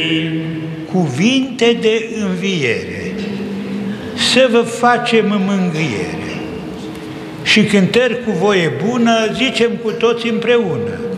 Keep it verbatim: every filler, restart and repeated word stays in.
Cuvinte de înviere, să vă facem mângâiere. Și cântări cu voie bună zicem cu toți împreună.